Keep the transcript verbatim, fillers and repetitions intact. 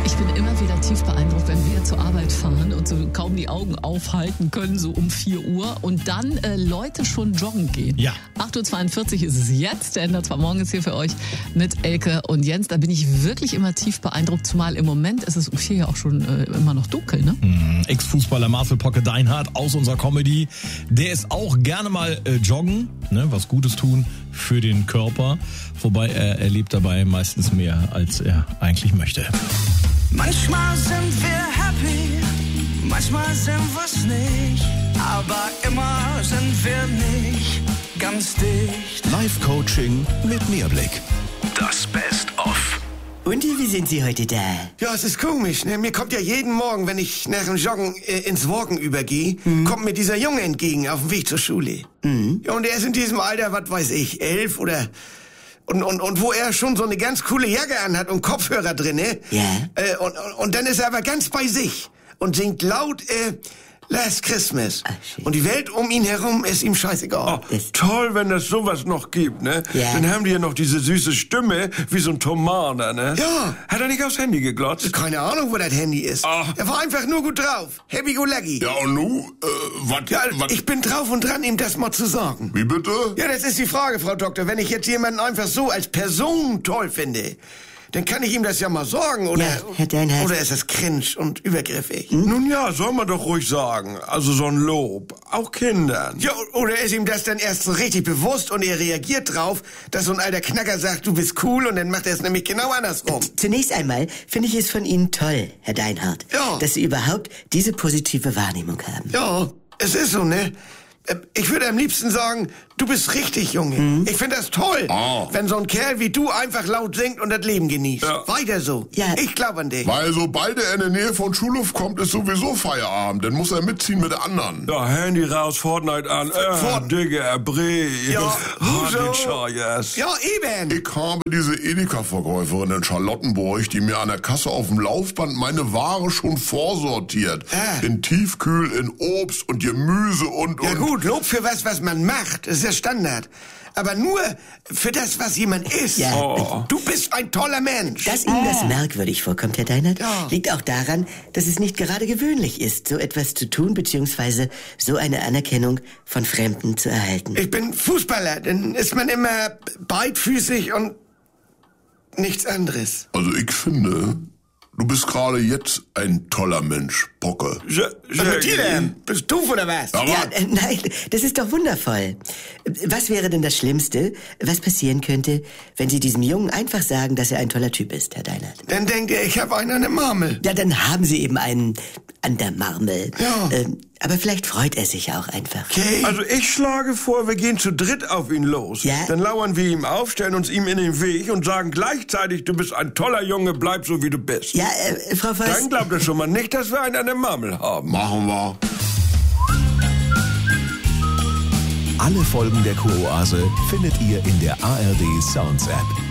Ich bin immer wieder tief beeindruckt, wenn wir zur Arbeit fahren und so kaum die Augen aufhalten können, so um vier Uhr. Und dann äh, Leute schon joggen gehen. Ja. acht Uhr zweiundvierzig ist es jetzt. Der Ender zwar morgen ist hier für euch mit Elke und Jens. Da bin ich wirklich immer tief beeindruckt. Zumal im Moment ist es um vier ja auch schon äh, immer noch dunkel, ne? Mhm. Ex-Fußballer Marcel Pocke Deinhardt aus unserer Comedy. Der ist auch gerne mal äh, joggen, ne? Was Gutes tun für den Körper. Wobei er erlebt dabei meistens mehr, als er eigentlich möchte. Manchmal sind wir happy, manchmal sind wir's nicht, aber immer sind wir nicht ganz dicht. Live-Coaching mit Mehrblick. Das Best-of. Und wie sind Sie heute da? Ja, es ist komisch, ne? Mir kommt ja jeden Morgen, wenn ich nach dem Joggen äh, ins Walken übergehe, mhm. kommt mir dieser Junge entgegen auf dem Weg zur Schule. Mhm. Ja, und er ist in diesem Alter, was weiß ich, elf oder... Und, und, und wo er schon so eine ganz coole Jacke anhat und Kopfhörer drinne. Ja. Äh, und, und, und dann ist er aber ganz bei sich und singt laut äh, Last Christmas. Ach, und die Welt um ihn herum ist ihm scheißegal. Oh, toll, wenn es sowas noch gibt, ne? Ja. Dann haben die ja noch diese süße Stimme, wie so ein Tomaner, ne? Ja. Hat er nicht aufs Handy geglotzt? Keine Ahnung, wo das Handy ist. Ach. Er war einfach nur gut drauf. Happy go lucky. Ja, und nu? Äh, was? Ja, wat? ich bin drauf und dran, ihm das mal zu sagen. Wie bitte? Ja, das ist die Frage, Frau Doktor. Wenn ich jetzt jemanden einfach so als Person toll finde, dann kann ich ihm das ja mal sagen, oder? Ja, Herr Deinhardt. Oder ist das cringe und übergriffig? Hm? Nun ja, soll man doch ruhig sagen. Also so ein Lob. Auch Kindern. Ja, oder ist ihm das dann erst so richtig bewusst und er reagiert drauf, dass so ein alter Knacker sagt, du bist cool, und dann macht er es nämlich genau andersrum. Zunächst einmal finde ich es von Ihnen toll, Herr Deinhardt, Ja. dass Sie überhaupt diese positive Wahrnehmung haben. Ja, es ist so, ne? Ich würde am liebsten sagen, du bist richtig, Junge. Mhm. Ich finde das toll, Oh. wenn so ein Kerl wie du einfach laut singt und das Leben genießt. Ja. Weiter so. Ja. Ich glaube an dich. Weil sobald er in der Nähe von Schulhof kommt, ist sowieso Feierabend. Dann muss er mitziehen mit der anderen. Ja, Handy raus, Fortnite an. Äh, Fort- Digga, Bre. Ja, wieso? Yes. Ja, eben. Ich habe diese Edeka-Verkäuferin in Charlottenburg, die mir an der Kasse auf dem Laufband meine Ware schon vorsortiert. Ah. In Tiefkühl, in Obst und Gemüse und... Ja und gut, Lob für was, was man macht. Das ist ja Standard. Aber nur für das, was jemand ist. Ja. Oh. Du bist ein toller Mensch. Dass Ihnen das merkwürdig vorkommt, Herr Deinhardt, Ja. liegt auch daran, dass es nicht gerade gewöhnlich ist, so etwas zu tun, beziehungsweise so eine Anerkennung von Fremden zu erhalten. Ich bin Fußballer. Dann ist man immer beidfüßig und nichts anderes. Also ich finde, du bist gerade jetzt ein toller Mensch, Pocke. Ja, Was mit dir denn? Bist du doof oder was? Aber Ja, äh, nein, das ist doch wundervoll. Was wäre denn das Schlimmste, was passieren könnte, wenn Sie diesem Jungen einfach sagen, dass er ein toller Typ ist, Herr Deinhardt? Dann denkt er, ich habe einen an der Marmel. Ja, dann haben Sie eben einen an der Marmel. Ja. Ähm, aber vielleicht freut er sich auch einfach. Okay. Also ich schlage vor, wir gehen zu dritt auf ihn los. Ja. Dann lauern wir ihm auf, stellen uns ihm in den Weg und sagen gleichzeitig, du bist ein toller Junge, bleib so wie du bist. Ja, äh, Frau Voss. Dann glaubt er schon mal nicht, dass wir einen an der Marmel haben. machen wir. Alle Folgen der Kuroase findet ihr in der A R D Sounds App.